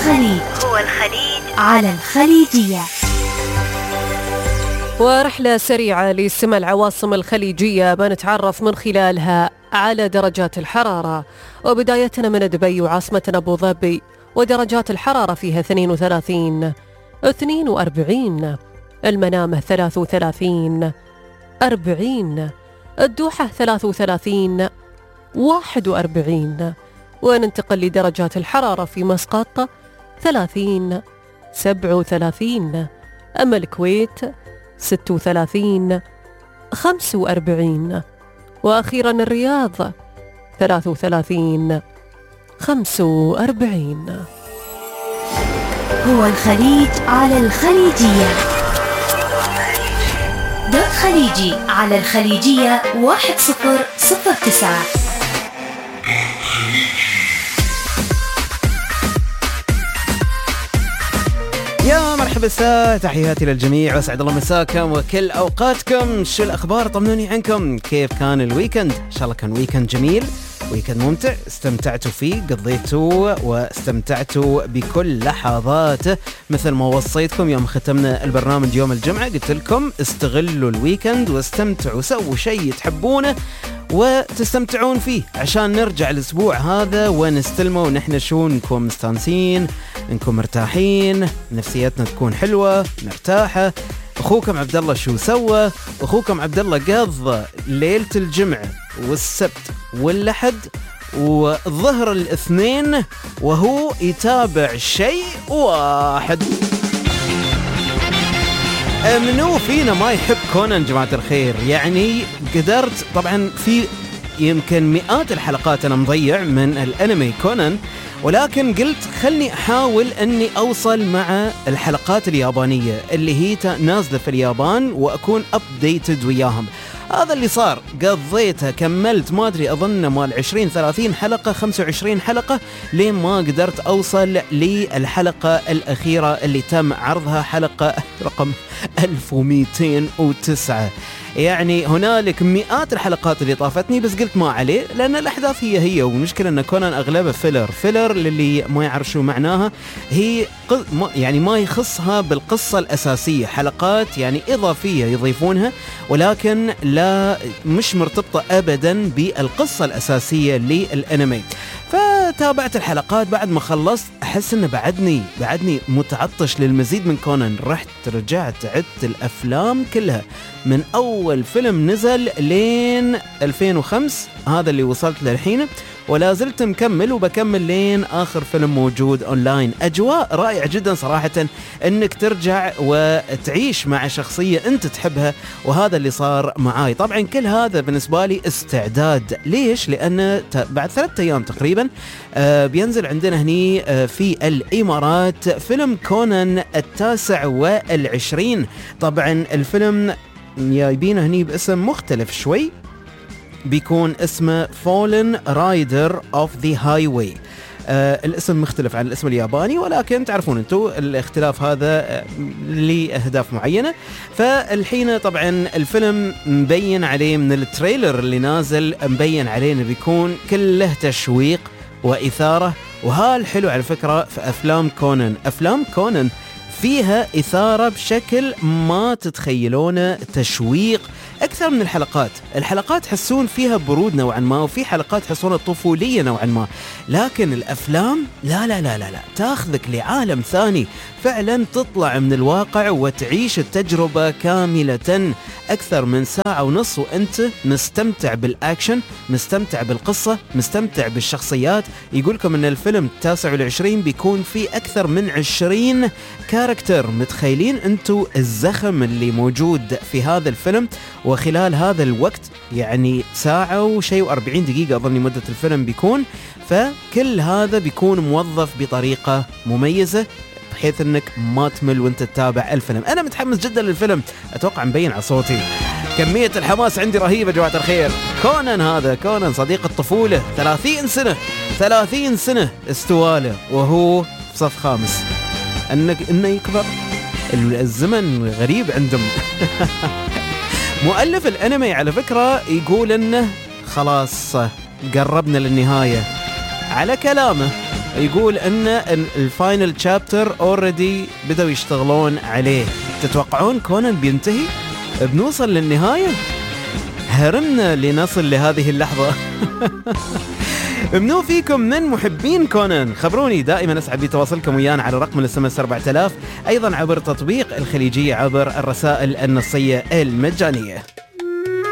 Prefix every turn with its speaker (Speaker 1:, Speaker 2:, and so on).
Speaker 1: الخليج على الخليجية.
Speaker 2: ورحلة سريعة لسمع العواصم الخليجية بنتعرف من خلالها على درجات الحرارة، وبدايتنا من دبي وعاصمتنا أبو ظبي، ودرجات الحرارة فيها 32 42، المنامة 33 40، الدوحة 33 41، وننتقل لدرجات الحرارة في مسقط 30 37، أما الكويت 36 45، وأخيرا الرياض 33 45.
Speaker 1: هو الخليج على الخليجية. دوت خليجي على الخليجية 1009.
Speaker 3: يا مرحبا سا، تحياتي للجميع واسعد الله مساكم وكل اوقاتكم. شو الاخبار؟ طمنوني عنكم، كيف كان الويكند؟ ان شاء الله كان ويكند جميل، ويكند ممتع، استمتعتوا فيه، قضيتوا واستمتعتوا بكل لحظاته مثل ما وصيتكم يوم ختمنا البرنامج يوم الجمعة. قلت لكم استغلوا الويكند واستمتعوا، سووا شيء تحبونه وتستمتعون فيه عشان نرجع الأسبوع هذا ونستلمه ونحن شو نكون مستانسين، نكون مرتاحين، نفسيتنا تكون حلوة مرتاحة. أخوكم عبد الله شو سوى؟ أخوكم عبد الله قضى ليلة الجمعة والسبت والأحد وظهر الاثنين وهو يتابع شيء واحد. منو فينا ما يحب كونان جماعة الخير؟ يعني قدرت، طبعا في يمكن مئات الحلقات أنا مضيع من الأنمي كونان، ولكن قلت خلني أحاول أني أوصل مع الحلقات اليابانية اللي هي نازلة في اليابان وأكون أبديتد وياهم. هذا اللي صار، قضيتها كملت ما أدري أظن مال 20-30 حلقة 25 حلقة لين ما قدرت أوصل للحلقة الأخيرة اللي تم عرضها، حلقة رقم 1209. يعني هنالك مئات الحلقات اللي طافتني، بس قلت ما عليه لأن الأحداث هي ومشكلة أن كونان أغلبها فيلر للي ما يعرف شو معناها، هي يعني ما يخصها بالقصة الأساسية، حلقات يعني إضافية يضيفونها ولكن لا مش مرتبطة أبدا بالقصة الأساسية للأنمي. فتابعت الحلقات، بعد ما خلصت أحس أنه بعدني متعطش للمزيد من كونان. رجعت عدت الأفلام كلها من أول فيلم نزل لين 2005، هذا اللي وصلت للحين، ولا زلت مكمل وبكمل لين آخر فيلم موجود أونلاين. أجواء رائعة جدا صراحة أنك ترجع وتعيش مع شخصية أنت تحبها، وهذا اللي صار معاي. طبعا كل هذا بالنسبة لي استعداد. ليش؟ لأن بعد 3 أيام تقريبا بينزل عندنا هني في الإمارات فيلم كونان 29. طبعا الفيلم جايبينه هني باسم مختلف شوي، بيكون اسمه Fallen Rider of the Highway. الاسم مختلف عن الاسم الياباني، ولكن تعرفون انتو الاختلاف هذا لأهداف معينة. فالحين طبعا الفيلم مبين عليه من التريلر اللي نازل، مبين عليه انه بيكون كله تشويق وإثارة، وهالحلو على فكرة في أفلام كونان فيها إثارة بشكل ما تتخيلونه، تشويق أكثر من الحلقات تحسون فيها برود نوعا ما، وفي حلقات تحسونها طفولية نوعا ما، لكن الأفلام لا تاخذك لعالم ثاني، فعلا تطلع من الواقع وتعيش التجربة كاملة أكثر من 1.5 ساعة وأنت مستمتع بالأكشن، مستمتع بالقصة، مستمتع بالشخصيات. يقولكم أن الفيلم 29 بيكون فيه أكثر من 20 كاركتر. متخيلين أنتوا الزخم اللي موجود في هذا الفيلم؟ وخلال هذا الوقت يعني 1 ساعة وشيء و40 دقيقة أظن مدة الفيلم بيكون، فكل هذا بيكون موظف بطريقة مميزة بحيث انك ما تمل وانت تتابع الفيلم. انا متحمس جدا للفيلم، اتوقع مبين على صوتي، كمية الحماس عندي رهيبة جماعة الخير. كونان صديق الطفولة، 30 سنة استواله وهو في صف خامس. انه يكبر، الزمن غريب عندهم. مؤلف الانمي على فكرة يقول انه خلاص قربنا للنهاية، على كلامه يقول ان الفاينل تشابتر اوريدي بدأوا يشتغلون عليه. تتوقعون كونان بينتهي؟ بنوصل للنهاية؟ هرمنا لنصل لهذه اللحظة. منو فيكم من محبين كونان؟ خبروني، دائما اسعد بتواصلكم ويانا على رقم الاس 4000، ايضا عبر تطبيق الخليجية عبر الرسائل النصية المجانية.